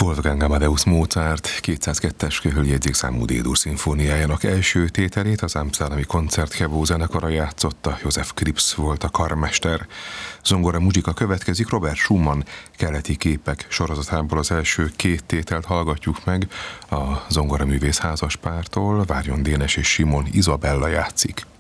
Wolfgang Amadeus Mozart 202-es köhöljegyzékszámú D-dur szimfóniájának első tételét az Amsterdami Koncertgebouw zenekara játszotta, Josef Krips volt a karmester. Zongora muzsika következik, Robert Schumann Keleti képek sorozatából az első két tételt hallgatjuk meg, a zongoraművész házaspártól Várjon Dénes és Simon Izabella játszik.